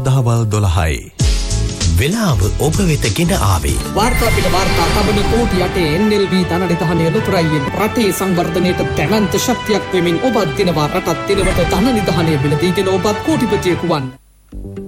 දහවල් 12යි. වෙලාව ඔබ වෙත ගෙන ආවේ. වාර්තා පිට වාර්තා තබන කෝටි 8 NLB ධන නිධානය ලොතරැයියෙන් රටේ සංවර්ධනයට දැවැන්ත ශක්තියක් වෙමින් ඔබත් දිනවා රටත් දිනවට ධන නිධානය මිලදීගෙන ඔබත් කෝටිපතියෙකු වන්න.